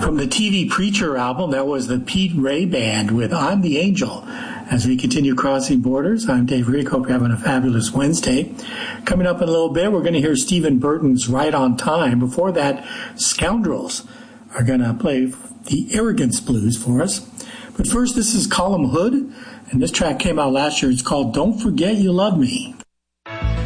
From the TV Preacher album, that was the Pete Ray Band with I'm the Angel. As we continue crossing borders, I'm Dave Rick. Hope you're having a fabulous Wednesday. Coming up in a little bit, we're going to hear Stephen Burton's Right on Time. Before that, Scoundrels are going to play the Arrogance Blues for us. But first, this is Colum Hood, and this track came out last year. It's called Don't Forget You Love Me.